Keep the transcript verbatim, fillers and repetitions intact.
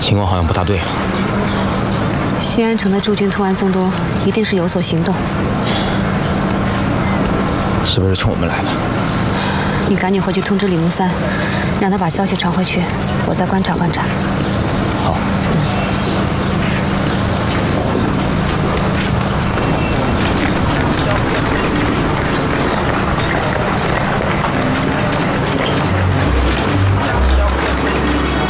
情况好像不大对啊。 西安城的驻军突然增多，一定是有所行动。 是不是冲我们来的？ 你赶紧回去通知李木三，让他把消息传回去，我再观察观察。